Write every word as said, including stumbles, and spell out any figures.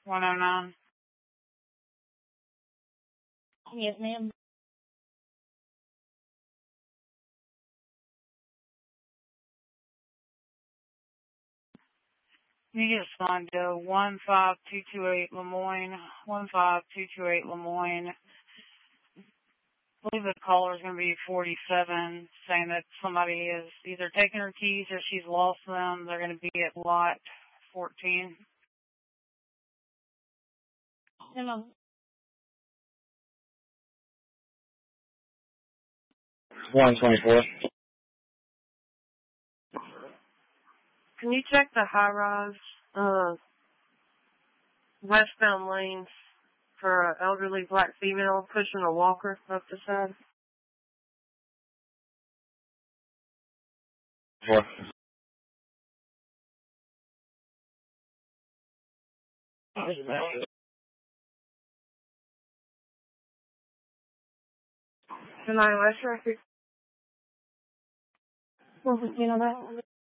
one oh nine. Yes, ma'am. You get assigned to one five two two eight Lemoyne, one five two two eight Lemoyne. I believe the caller is going to be forty-seven, saying that somebody is either taking her keys or she's lost them. They're going to be at lot fourteen. Hello. one twenty-four. Can you check the high-rise uh, westbound lanes for an elderly black female pushing a walker up the side? Four. Can I last traffic? What was, you know that?